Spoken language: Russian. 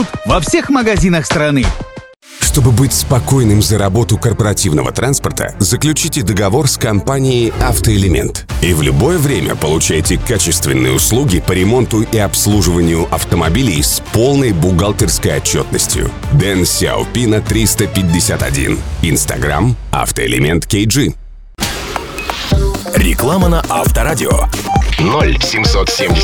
во всех магазинах страны. Чтобы быть спокойным за работу корпоративного транспорта, заключите договор с компанией «Автоэлемент». И в любое время получайте качественные услуги по ремонту и обслуживанию автомобилей с полной бухгалтерской отчетностью. Дэн Сяопина 351. Инстаграм «Автоэлемент KG». Реклама на Авторадио. 0770